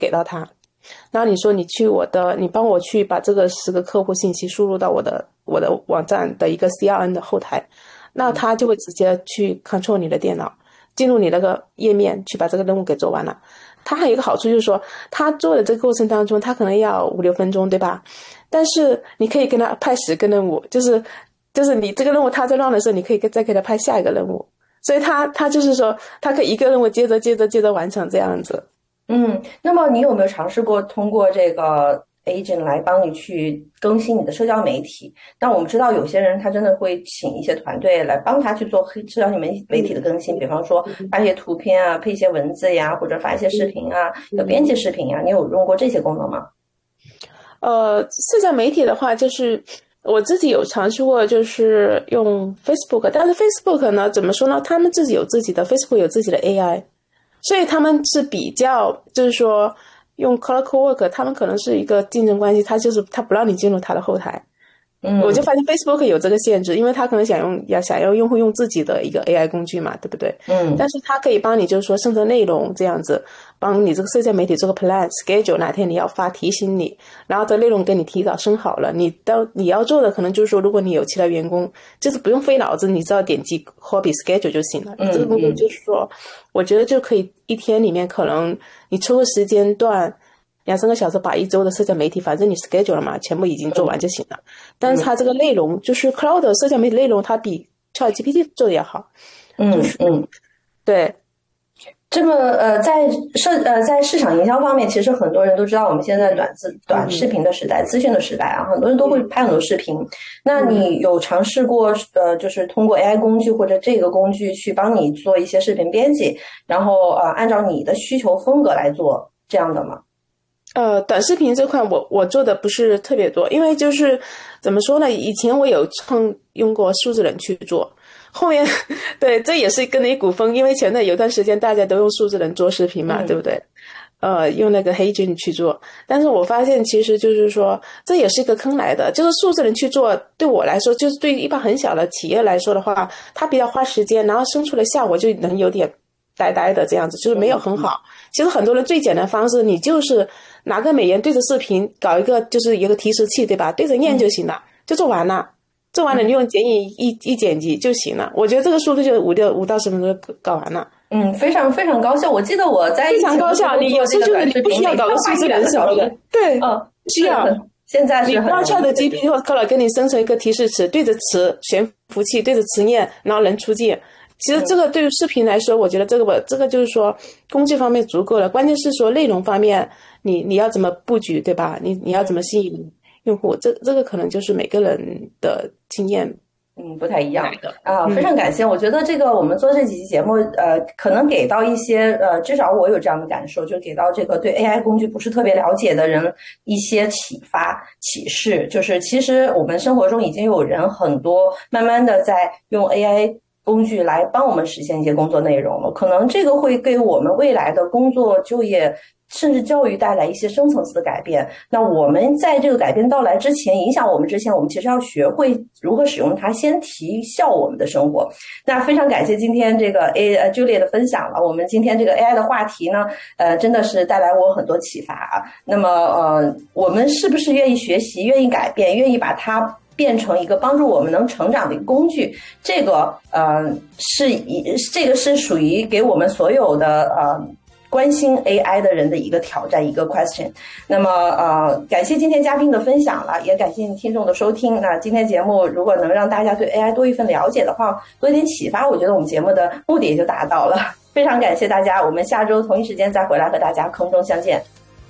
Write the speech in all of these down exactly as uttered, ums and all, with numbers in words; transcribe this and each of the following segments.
给到他。然后你说你去我的，你帮我去把这个十个客户信息输入到我的我的网站的一个 C R M 的后台，那他就会直接去 control 你的电脑，进入你那个页面去把这个任务给做完了。他还有一个好处就是说，他做的这个过程当中，他可能要五六分钟，对吧？但是你可以跟他派十个任务，就是就是你这个任务他在乱的时候，你可以再给他派下一个任务，所以他他就是说，他可以一个任务接着接着接着完成这样子。 嗯，那么你有没有尝试过通过这个 agent 来帮你去更新你的社交媒体？但我们知道有些人他真的会请一些团队来帮他去做社交媒体的更新，比方说发一些图片啊，配一些文字呀，或者发一些视频啊，有编辑视频呀，你有用过这些功能吗？ 呃，社交媒体的话，就是我自己有尝试过，就是用 Facebook， 但是 Facebook 呢，怎么说呢？他们自己有自己的 Facebook 有自己的 A I。所以他们是比较，就是说用 CloudWork， 他们可能是一个竞争关系，他就是他不让你进入他的后台。嗯，我就发现 Facebook 有这个限制，因为他可能想用要想要用户用自己的一个 A I 工具嘛，对不对？嗯，但是他可以帮你就是说生成内容这样子，帮你这个社交媒体做个 plan schedule， 哪天你要发提醒你，然后这内容给你提早生好了，你到你要做的可能就是说，如果你有其他员工，就是不用费脑子，你只要点击 copy schedule 就行了。嗯，这个工作就是说，我觉得就可以一天里面可能你抽个时间段。两三个小时把一周的社交媒体，反正你 schedule 了嘛，全部已经做完就行了。嗯、但是它这个内容，就是 Cloud 社交媒体内容，它比 ChatGPT 做的要好。 嗯， 就是嗯， 对。 这么呃，在社呃在市场营销方面，其实很多人都知道，我们现在短字短视频的时代、嗯、资讯的时代啊，很多人都会拍很多视频。嗯、那你有尝试过呃，就是通过 A I 工具或者这个工具去帮你做一些视频编辑，然后呃按照你的需求风格来做这样的吗？ 呃，短视频这块我我做的不是特别多，因为就是怎么说呢？以前我有创用过数字人去做，后面对这也是跟了一股风，因为前段有段时间大家都用数字人做视频嘛，嗯、对不对？呃，用那个黑金去做，但是我发现其实就是说这也是一个坑来的，就是数字人去做，对我来说，就是对一般很小的企业来说的话，它比较花时间，然后生出来效果就能有点呆呆的这样子，就是没有很好。嗯、其实很多人最简单的方式，你就是拿个美颜对着视频搞一个，就是一个提示器，对吧？对着念就行了，嗯、就做完了。做完了，你用剪影一一剪辑就行了。我觉得这个速度就五六五到十分钟搞完了。 嗯，非常非常高效。我记得我在非常高效，你有时候就是你不需要搞个数字人什么的，对，嗯，不需要。 现在是你光 ChatGPT 或者给你生成一个提示词，对着词悬浮器对着词念，然后人出镜。其实这个对于视频来说，我觉得这个这个就是说工具方面足够了，关键是说内容方面，你你要怎么布局，对吧？你你要怎么吸引用户，这这个可能就是每个人的经验。 嗯，不太一样啊，非常感谢。嗯、我觉得这个我们做这几期节目，呃，可能给到一些呃，至少我有这样的感受，就给到这个对 A I 工具不是特别了解的人一些启发、启示。就是其实我们生活中已经有人很多，慢慢的在用 A I 工具来帮我们实现一些工作内容了。可能这个会给我们未来的工作、就业，甚至教育带来一些深层次的改变。那我们在这个改变到来之前，影响我们之前，我们其实要学会如何使用它，先提效我们的生活。那非常感谢今天这个 A 呃 Julia 的分享了。我们今天这个 A I 的话题呢，呃，真的是带来我很多启发啊。那么呃，我们是不是愿意学习、愿意改变、愿意把它变成一个帮助我们能成长的一个工具？这个呃是一这个是属于给我们所有的呃。关心 A I 的人的一个挑战，一个 question。那么呃，感谢今天嘉宾的分享了，也感谢听众的收听。那今天节目如果能让大家对 A I 多一份了解的话，多一点启发，我觉得我们节目的目的也就达到了。非常感谢大家，我们下周同一时间再回来和大家空中相见。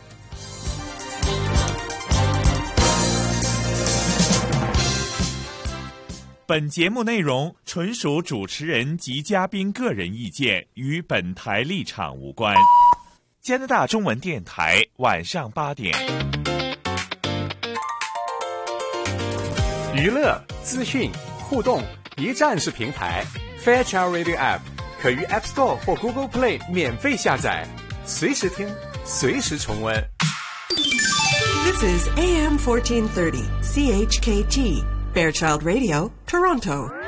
本节目内容纯属主持人及嘉宾个人意见，与本台立场无关。加拿大中文电台晚上八点， 娱乐、资讯、互动一站式平台 Fairchild Radio App 可于 App Store 或 Google Play 免费下载，随时听，随时重温。 This is A M fourteen thirty C H K T Fairchild Radio, Toronto.